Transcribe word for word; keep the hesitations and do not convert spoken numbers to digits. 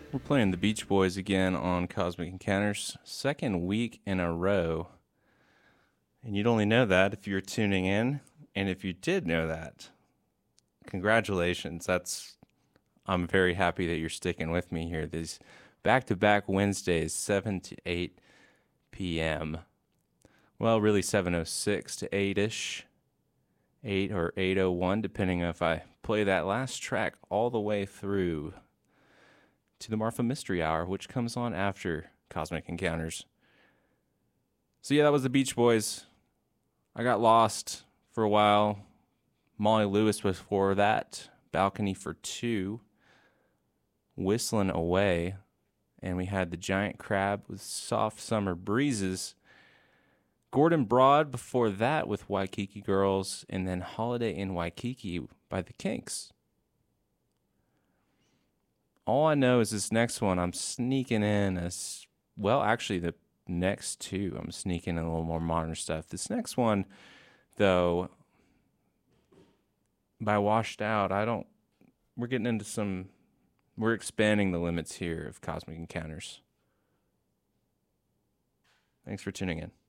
We're playing the Beach Boys again on Cosmic Encounters, second week in a row. And you'd only know that if you're tuning in. And if you did know that, congratulations. That's I'm very happy that you're sticking with me here. These back-to-back Wednesdays, seven to eight p.m. Well, really seven oh six to eight-ish. eight or eight oh one, depending on if I play that last track all the way through to the Marfa Mystery Hour, which comes on after Cosmic Encounters. So yeah, that was the Beach Boys. I got lost for a while. Molly Lewis before that. Balcony for Two. Whistling Away. And we had the Giant Crab with Soft Summer Breezes. Gordon Broad before that with Waikiki Girls. And then Holiday in Waikiki by the Kinks. All I know is this next one, I'm sneaking in as, well, actually the next two, I'm sneaking in a little more modern stuff. This next one, though, by Washed Out, I don't, we're getting into some, we're expanding the limits here of Cosmic Encounters. Thanks for tuning in.